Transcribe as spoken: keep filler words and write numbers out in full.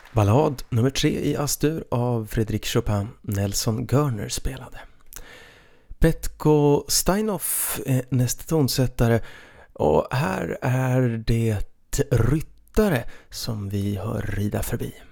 Ballad nummer tre i Astur av Frédéric Chopin, Nelson Görner spelade. Petko Steinhoff är nästa tonsättare och här är det ryttare som vi hör rida förbi.